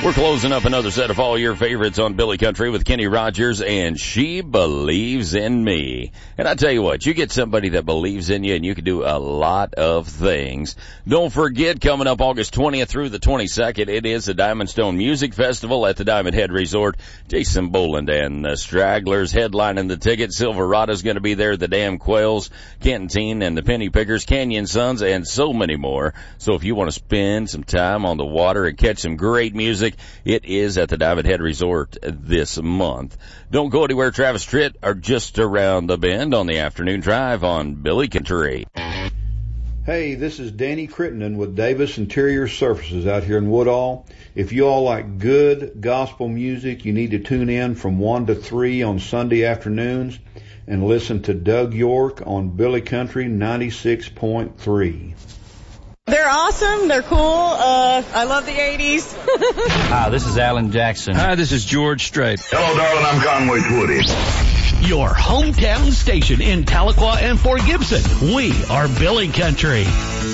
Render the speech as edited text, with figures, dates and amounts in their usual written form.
We're closing up another set of all your favorites on Billy Country with Kenny Rogers and She Believes in Me. And I tell you what, you get somebody that believes in you and you can do a lot of things. Don't forget, coming up August 20th through the 22nd, it is the Diamond Stone Music Festival at the Diamond Head Resort. Jason Boland and the Stragglers headlining the ticket. Silverado's going to be there, the Damn Quails, Canteen and the Penny Pickers, Canyon Sons, and so many more. So if you want to spend some time on the water and catch some great music, it is at the Diamond Head Resort this month. Don't go anywhere. Travis Tritt are just around the bend on the afternoon drive on Billy Country. Hey, this is Danny Crittenden with Davis Interior Surfaces out here in Woodall. If you all like good gospel music, you need to tune in from 1 to 3 on Sunday afternoons and listen to Doug York on Billy Country 96.3. They're awesome. They're cool. I love the 80s. Hi, this is Alan Jackson. Hi, this is George Strait. Hello, darling. I'm Conway Twitty. Your hometown station in Tahlequah and Fort Gibson. We are Billy Country.